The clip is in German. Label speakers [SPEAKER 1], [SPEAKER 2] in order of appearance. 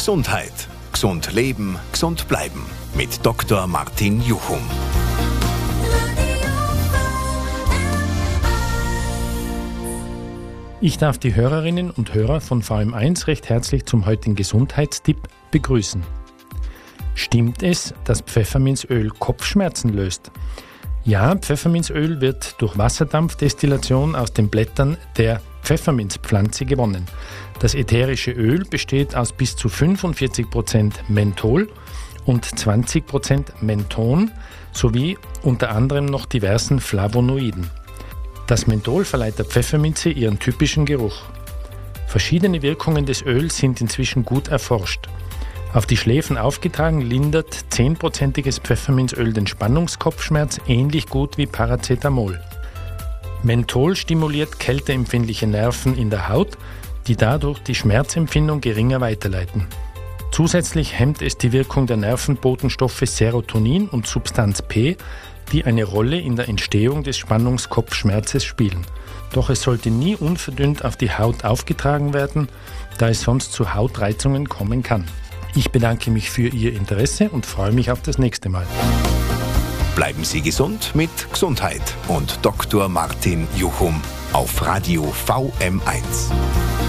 [SPEAKER 1] Gesundheit. Gesund leben, gesund bleiben. Mit Dr. Martin Juchum.
[SPEAKER 2] Ich darf die Hörerinnen und Hörer von VM1 recht herzlich zum heutigen Gesundheitstipp begrüßen. Stimmt es, dass Pfefferminzöl Kopfschmerzen löst? Ja, Pfefferminzöl wird durch Wasserdampfdestillation aus den Blättern der Pfefferminzpflanze gewonnen. Das ätherische Öl besteht aus bis zu 45% Menthol und 20% Menthon sowie unter anderem noch diversen Flavonoiden. Das Menthol verleiht der Pfefferminze ihren typischen Geruch. Verschiedene Wirkungen des Öls sind inzwischen gut erforscht. Auf die Schläfen aufgetragen lindert 10%iges Pfefferminzöl den Spannungskopfschmerz ähnlich gut wie Paracetamol. Menthol stimuliert kälteempfindliche Nerven in der Haut, die dadurch die Schmerzempfindung geringer weiterleiten. Zusätzlich hemmt es die Wirkung der Nervenbotenstoffe Serotonin und Substanz P, die eine Rolle in der Entstehung des Spannungskopfschmerzes spielen. Doch es sollte nie unverdünnt auf die Haut aufgetragen werden, da es sonst zu Hautreizungen kommen kann. Ich bedanke mich für Ihr Interesse und freue mich auf das nächste Mal.
[SPEAKER 1] Bleiben Sie gesund mit Gesundheit und Dr. Martin Juchum auf Radio VM1.